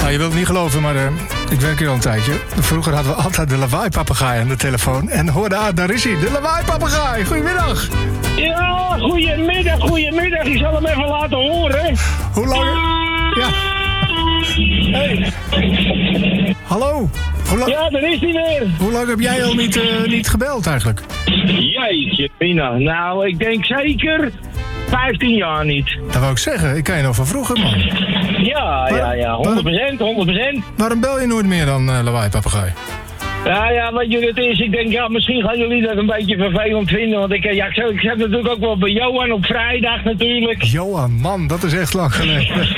Nou, je wilt het niet geloven, maar ik werk hier al een tijdje. Vroeger hadden we altijd de lawaai-papegaai aan de telefoon. En hoorde, daar is hij, de lawaai-papegaai. Goedemiddag. Ja, goedemiddag. Ik zal hem even laten horen. Hoe lang... Ja. Hey. Hallo. Ja, daar is hij weer. Hoe lang heb jij al niet gebeld eigenlijk? Jeetje, Pina. Nou, ik denk zeker 15 jaar niet. Dat wou ik zeggen. Ik ken je nog van vroeger, man. Ja. 100%. Waarom bel je nooit meer dan lawaai-papegaai? Ja, weet je wat het is? Ik denk, ja, misschien gaan jullie dat een beetje vervelend vinden. Want ik zet natuurlijk ook wel bij Johan op vrijdag natuurlijk. Johan, man, dat is echt lang geleden.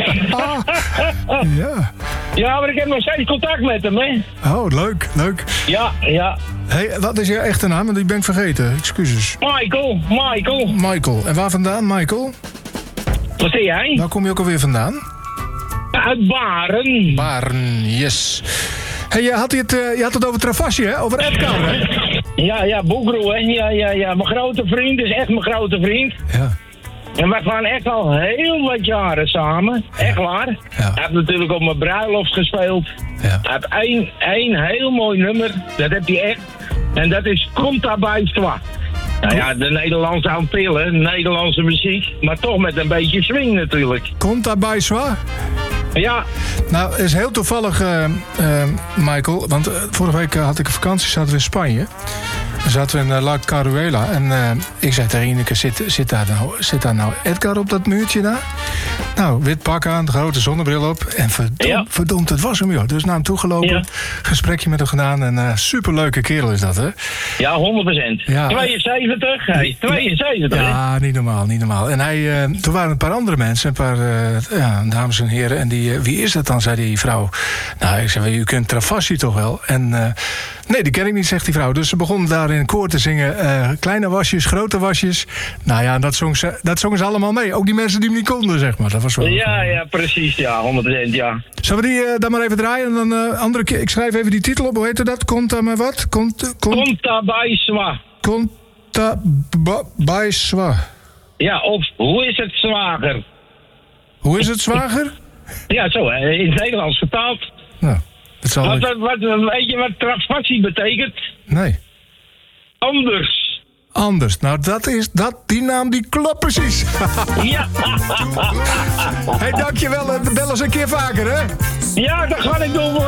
Ja. Ja, maar ik heb nog steeds contact met hem, hè. Oh, leuk. Ja. Hey, wat is je echte naam? Want die ben ik vergeten. Excuses. Michael. En waar vandaan, Michael? Wat zei jij? Waar kom je ook alweer vandaan? Uit Baren. Baren, yes. Hey, je had het over Travassi, hè? Over Edgar, hè? Ja, Boekroe, hè? Ja. Mijn grote vriend is echt mijn grote vriend. Ja. En wij gaan echt al heel wat jaren samen. Echt waar. Ja. Hij heeft natuurlijk op mijn bruiloft gespeeld. Ja. Hij heeft één heel mooi nummer. Dat heb hij echt. En dat is Komt daarbij zwaar. Nou ja, de Nederlandse aanpillen, Nederlandse muziek. Maar toch met een beetje swing natuurlijk. Komt daarbij zwaar? Ja. Nou, het is heel toevallig, Michael. Want vorige week had ik een vakantie, zaten we in Spanje. Dan zaten we in La Caruela. En ik zei tegen Ineke, zit daar nou Edgar op dat muurtje daar? Nou, wit pak aan, grote zonnebril op. En verdomd, het was hem, joh. Dus naar hem toegelopen, Ja. Gesprekje met hem gedaan. En superleuke kerel is dat, hè? Ja, 100%. Ja. 72? Hey, 72, hè? Ja, niet normaal. En toen waren een paar andere mensen, een paar dames en heren. En wie is dat dan, zei die vrouw. Nou, ik zei, u kent Travassi toch wel? En nee, die ken ik niet, zegt die vrouw. Dus ze begon daar in koor te zingen. Kleine wasjes, grote wasjes. Nou ja, dat zongen ze allemaal mee. Ook die mensen die hem niet konden, zeg maar. Dat was wel Ja, precies. Ja, 100%, ja. Zullen we die dan maar even draaien? En dan andere keer. Ik schrijf even die titel op. Hoe heette dat? Komt daar maar wat? Komt daarbij zwaar. Komt daarbij zwaar. Ja, of hoe is het zwager? Hoe is het, zwager? Ja, zo, hè, in het Nederlands vertaald. Nou, dat zal ik... Weet je wat Travassi betekent? Nee. Anders. Nou, die naam die klopt precies. Ja. Hey, dankjewel. Bel eens een keer vaker, hè? Ja, dat ga ik doen.